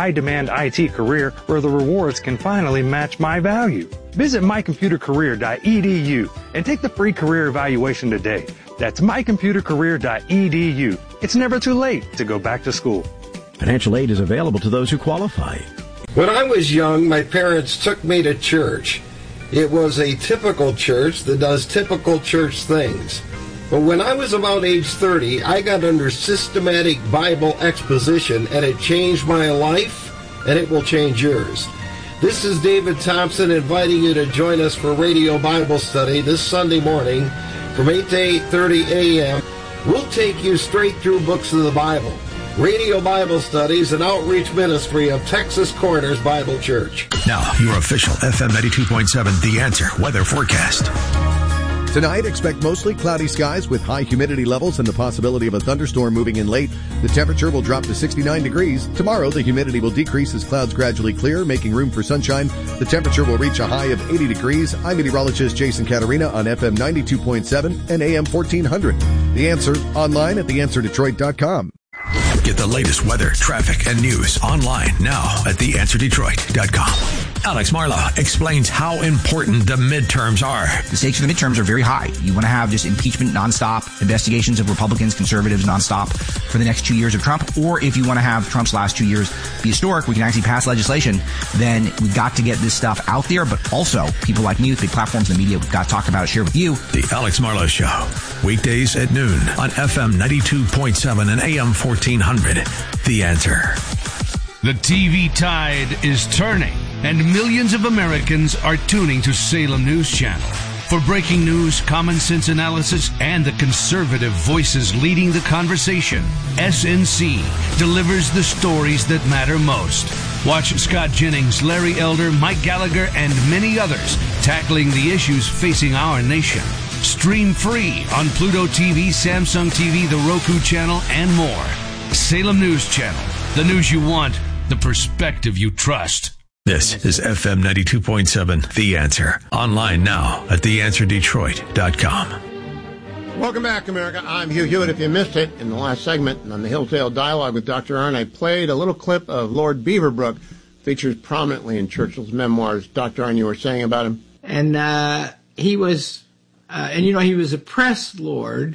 high-demand IT career where the rewards can finally match my value. Visit mycomputercareer.edu and take the free career evaluation today. That's mycomputercareer.edu. It's never too late to go back to school. Financial aid is available to those who qualify. When I was young, my parents took me to church. It was a typical church that does typical church things. But when I was about age 30, I got under systematic Bible exposition, and it changed my life, and it will change yours. This is David Thompson inviting you to join us for Radio Bible Study this Sunday morning from 8 to 8:30 a.m. We'll take you straight through books of the Bible. Radio Bible Study is an outreach ministry of Texas Corners Bible Church. Now, your official FM 92.7 The Answer weather forecast. Tonight, expect mostly cloudy skies with high humidity levels and the possibility of a thunderstorm moving in late. The temperature will drop to 69 degrees. Tomorrow, the humidity will decrease as clouds gradually clear, making room for sunshine. The temperature will reach a high of 80 degrees. I'm meteorologist Jason Caterina on FM 92.7 and AM 1400. The Answer, online at theanswerdetroit.com. Get the latest weather, traffic, and news online now at theanswerdetroit.com. Alex Marlowe explains how important the midterms are. The stakes for the midterms are very high. You want to have just impeachment nonstop, investigations of Republicans, conservatives nonstop for the next 2 years of Trump. Or if you want to have Trump's last 2 years be historic, we can actually pass legislation, then we've got to get this stuff out there. But also, people like me with big platforms in the media, we've got to talk about it, share with you. The Alex Marlowe Show, weekdays at noon on FM 92.7 and AM 1400. The Answer. The TV tide is turning, and millions of Americans are tuning to Salem News Channel. For breaking news, common sense analysis, and the conservative voices leading the conversation, SNC delivers the stories that matter most. Watch Scott Jennings, Larry Elder, Mike Gallagher, and many others tackling the issues facing our nation. Stream free on Pluto TV, Samsung TV, the Roku channel, and more. Salem News Channel. The news you want, the perspective you trust. This is FM 92.7, The Answer. Online now at theanswerdetroit.com. Welcome back, America. I'm Hugh Hewitt. If you missed it in the last segment on the Hillsdale Dialogue with Dr. Arnn, I played a little clip of Lord Beaverbrook, features prominently in Churchill's memoirs. Dr. Arnn, you were saying about him? And he was, he was a press lord.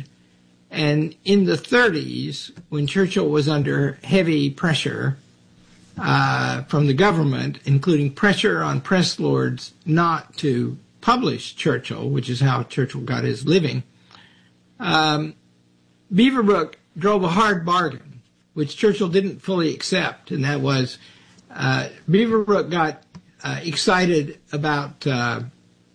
And in the 30s, when Churchill was under heavy pressure from the government, including pressure on press lords not to publish Churchill, which is how Churchill got his living, Beaverbrook drove a hard bargain, which Churchill didn't fully accept, and that was Beaverbrook got excited about the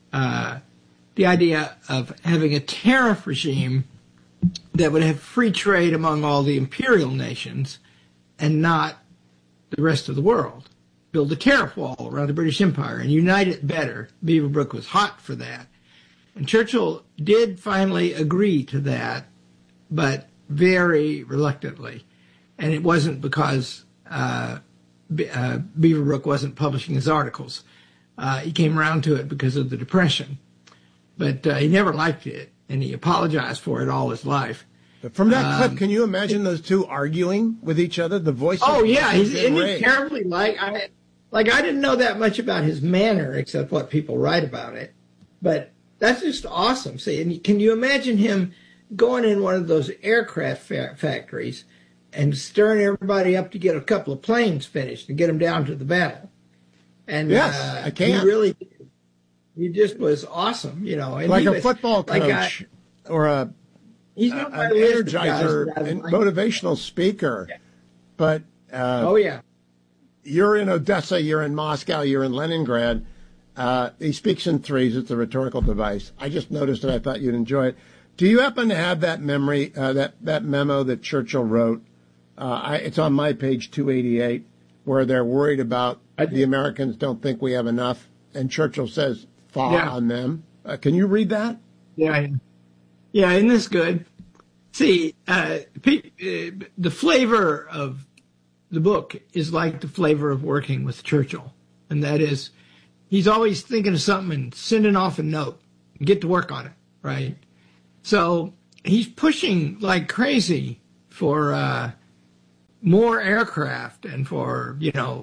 idea of having a tariff regime that would have free trade among all the imperial nations and not the rest of the world. Build a tariff wall around the British Empire and unite it better. Beaverbrook was hot for that. And Churchill did finally agree to that, but very reluctantly. And it wasn't because Beaverbrook wasn't publishing his articles. He came around to it because of the Depression. But he never liked it, and he apologized for it all his life. But from that clip, can you imagine those two arguing with each other? The voices. Oh yeah, isn't he terribly I didn't know that much about his manner except what people write about it, but that's just awesome. See, and can you imagine him going in one of those aircraft factories and stirring everybody up to get a couple of planes finished and get them down to the battle? And yes, I can. He just was awesome, And like a football coach or an energizer and motivational speaker. Yeah. But you're in Odessa, you're in Moscow, you're in Leningrad. He speaks in threes. It's a rhetorical device. I just noticed it. I thought you'd enjoy it. Do you happen to have that memory, that memo that Churchill wrote? It's on my page 288, where they're worried about the Americans don't think we have enough, and Churchill says, on them. Can you read that? Yeah, isn't this good? See, the flavor of the book is like the flavor of working with Churchill, and that is he's always thinking of something and sending off a note and get to work on it, right? So he's pushing like crazy for more aircraft and for,